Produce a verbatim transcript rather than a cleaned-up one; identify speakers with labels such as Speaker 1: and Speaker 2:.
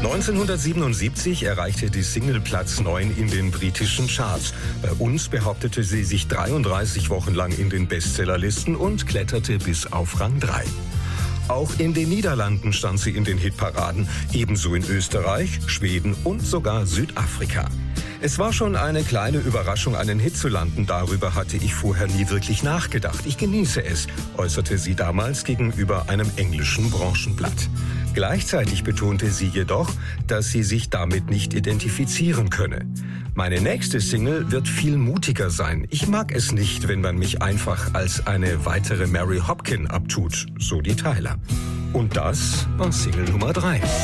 Speaker 1: neunzehnhundertsiebenundsiebzig erreichte die Single Platz neun in den britischen Charts. Bei uns behauptete sie sich dreiunddreißig Wochen lang in den Bestsellerlisten und kletterte bis auf Rang drei. Auch in den Niederlanden stand sie in den Hitparaden, ebenso in Österreich, Schweden und sogar Südafrika. Es war schon eine kleine Überraschung, einen Hit zu landen. Darüber hatte ich vorher nie wirklich nachgedacht. Ich genieße es, äußerte sie damals gegenüber einem englischen Branchenblatt. Gleichzeitig betonte sie jedoch, dass sie sich damit nicht identifizieren könne. Meine nächste Single wird viel mutiger sein. Ich mag es nicht, wenn man mich einfach als eine weitere Mary Hopkin abtut, so die Tyler. Und das war Single Nummer drei.